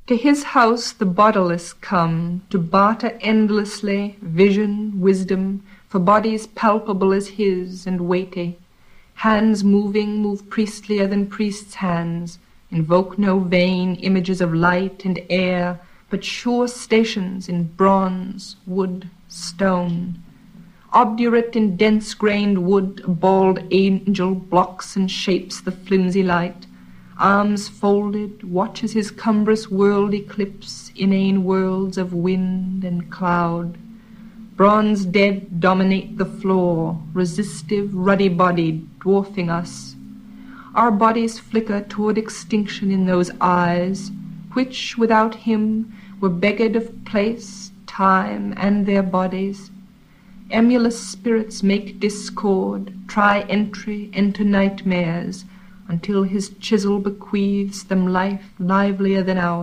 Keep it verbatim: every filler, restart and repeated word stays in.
To his house the bodiless come, to barter endlessly vision, wisdom, for bodies palpable as his and weighty. Hands moving move priestlier than priests' hands, invoke no vain images of light and air, but sure stations in bronze, wood, stone. Obdurate in dense-grained wood, a bald angel blocks and shapes the flimsy light. Arms folded, watches his cumbrous world eclipse inane worlds of wind and cloud. Bronze dead dominate the floor, resistive, ruddy-bodied, dwarfing us. Our bodies flicker toward extinction in those eyes, which, without him, were beggared of place, time, and their bodies. Emulous spirits make discord, try entry into nightmares, until his chisel bequeaths them life livelier than ours.